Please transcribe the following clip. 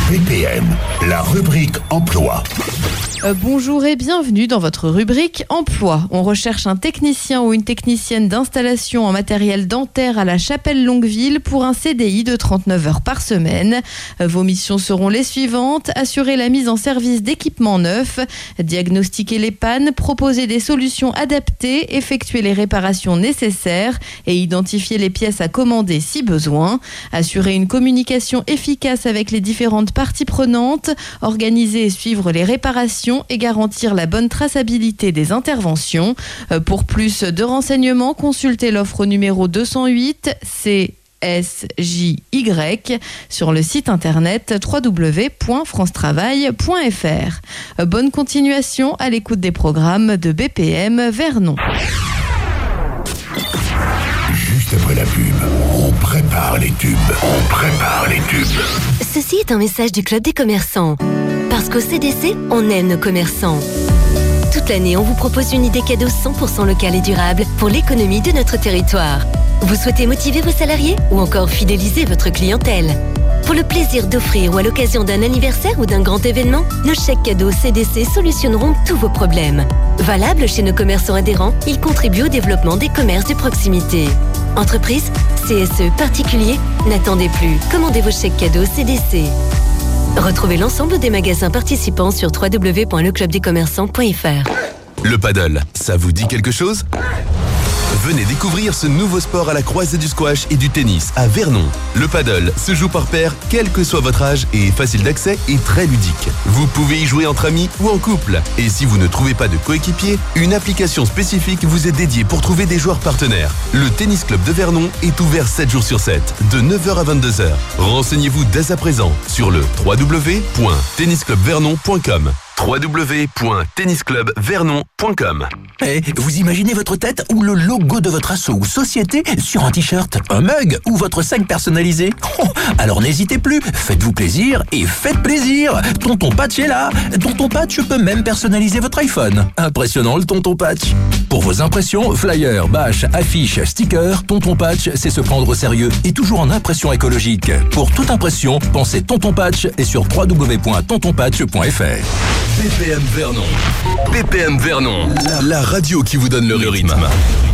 BPM, la rubrique emploi. Bonjour et bienvenue dans votre rubrique emploi. On recherche un technicien ou une technicienne d'installation en matériel dentaire à la Chapelle-Longueville pour un CDI de 39 heures par semaine. Vos missions seront les suivantes: assurer la mise en service d'équipements neufs, diagnostiquer les pannes, proposer des solutions adaptées, effectuer les réparations nécessaires et identifier les pièces à commander si besoin, assurer une communication efficace avec les différentes parties prenantes, organiser et suivre les réparations et garantir la bonne traçabilité des interventions. Pour plus de renseignements, consultez l'offre numéro 208 CSJY sur le site internet www.francetravail.fr. Bonne continuation à l'écoute des programmes de BPM Vernon. Juste après la pub, on prépare les tubes. Ceci est un message du Club des commerçants. Parce qu'au CDC, on aime nos commerçants. Toute l'année, on vous propose une idée cadeau 100% locale et durable pour l'économie de notre territoire. Vous souhaitez motiver vos salariés ou encore fidéliser votre clientèle? Pour le plaisir d'offrir ou à l'occasion d'un anniversaire ou d'un grand événement, nos chèques cadeaux CDC solutionneront tous vos problèmes. Valable chez nos commerçants adhérents, ils contribuent au développement des commerces de proximité. Entreprise, CSE, particulier, n'attendez plus. Commandez vos chèques cadeaux CDC. Retrouvez l'ensemble des magasins participants sur www.leclubdescommerçants.fr. Le paddle, ça vous dit quelque chose ? Venez découvrir ce nouveau sport à la croisée du squash et du tennis à Vernon. Le paddle se joue par paire, quel que soit votre âge, et est facile d'accès et très ludique. Vous pouvez y jouer entre amis ou en couple. Et si vous ne trouvez pas de coéquipier, une application spécifique vous est dédiée pour trouver des joueurs partenaires. Le Tennis Club de Vernon est ouvert 7 jours sur 7, de 9h à 22h. Renseignez-vous dès à présent sur le www.tennisclubvernon.com. www.tennisclubvernon.com. Vous imaginez votre tête ou le logo de votre asso ou société sur un t-shirt, un mug ou votre sac personnalisé? Alors n'hésitez plus, faites-vous plaisir et faites plaisir. Tonton Patch est là. Tonton Patch peut même personnaliser votre iPhone. Impressionnant le Tonton Patch. Pour vos impressions, flyers, bâches, affiches, stickers, Tonton Patch sait se prendre au sérieux et toujours en impression écologique. Pour toute impression, pensez Tonton Patch et sur www.tontonpatch.fr. BPM Vernon. BPM Vernon. La radio qui vous donne le rythme.